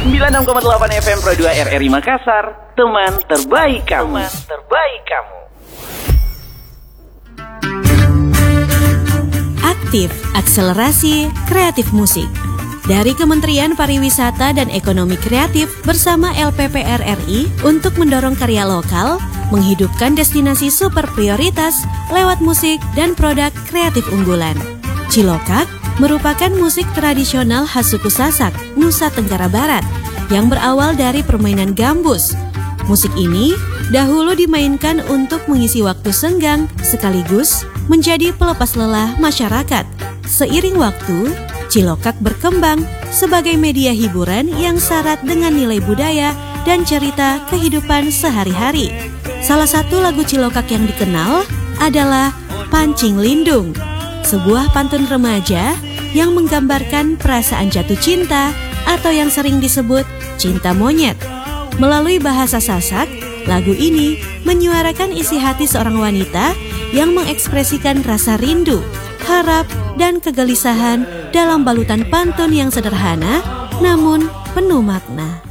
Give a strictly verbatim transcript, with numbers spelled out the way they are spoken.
sembilan puluh enam koma delapan F M Pro dua R R I Makassar, teman terbaik kamu. Teman terbaik kamu. Aktif, akselerasi, kreatif musik. Dari Kementerian Pariwisata dan Ekonomi Kreatif bersama L P P R R I untuk mendorong karya lokal, menghidupkan destinasi super prioritas lewat musik dan produk kreatif unggulan. Cilokak merupakan musik tradisional khas suku Sasak, Nusa Tenggara Barat, yang berawal dari permainan gambus. Musik ini dahulu dimainkan untuk mengisi waktu senggang sekaligus menjadi pelepas lelah masyarakat. Seiring waktu, Cilokak berkembang sebagai media hiburan yang syarat dengan nilai budaya dan cerita kehidupan sehari-hari. Salah satu lagu Cilokak yang dikenal adalah Pancing Lindung, sebuah pantun remaja yang menggambarkan perasaan jatuh cinta atau yang sering disebut cinta monyet. Melalui bahasa Sasak, lagu ini menyuarakan isi hati seorang wanita yang mengekspresikan rasa rindu, harap, dan kegelisahan dalam balutan pantun yang sederhana namun penuh makna.